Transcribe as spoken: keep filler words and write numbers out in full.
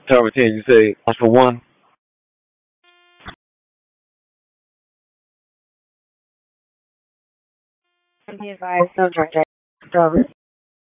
Tower ten, you say that's for one? Be advised, no direct debit.